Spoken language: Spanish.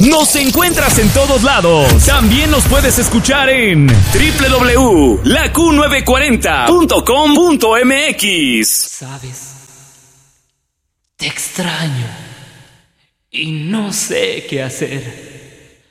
Nos encuentras en todos lados. También nos puedes escuchar en www.laQ940.com.mx. Sabes, te extraño y no sé qué hacer.